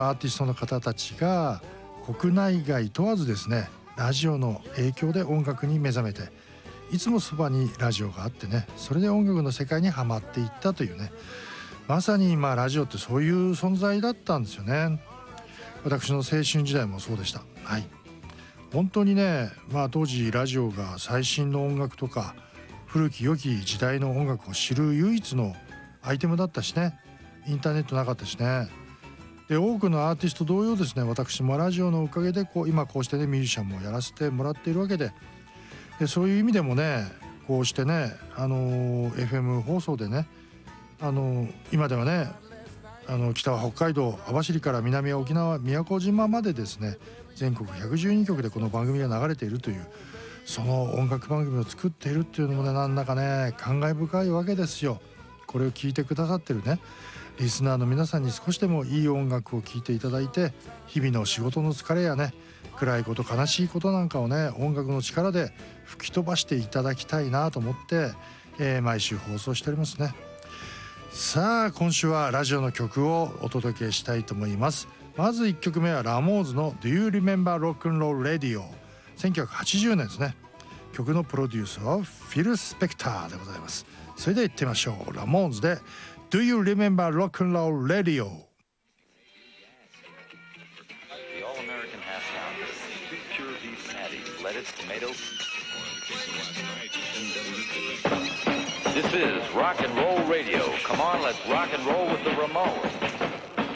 アーティストの方たちが国内外問わずですね、ラジオの影響で音楽に目覚めて、いつもそばにラジオがあってね、それで音楽の世界にはまっていったというね、まさにラジオってそういう存在だったんですよね。私の青春時代もそうでした。はい、本当にね、当時ラジオが最新の音楽とか古き良き時代の音楽を知る唯一のアイテムだったしね、インターネットなかったしね。で、多くのアーティスト同様ですね、私もラジオのおかげで今こうしてね、ミュージシャンもやらせてもらっているわけで、そういう意味でもね、こうしてね、FM 放送でね、今ではね、北は北海道網走から南は沖縄宮古島までですね、全国112局でこの番組が流れているという、その音楽番組を作っているっていうのもね、なんだかね、感慨深いわけですよ。これを聞いてくださってるねリスナーの皆さんに少しでもいい音楽を聴いていただいて、日々の仕事の疲れやね、暗いこと悲しいことなんかをね、音楽の力で吹き飛ばしていただきたいなと思って、毎週放送しておりますね。さあ、今週はラジオの曲をお届けしたいと思います。まず1曲目はラモーズの Do You Remember Rock and Roll Radio、 1980年ですね。曲のプロデュースはフィル・スペクターでございます。それでは行ってみましょう。ラモーズで Do You Remember Rock and Roll Radio。 The all-American half pounder, pure beef patty, lettuce, tomato. This is rock and roll radio. Come on, let's rock and roll with the Ramones.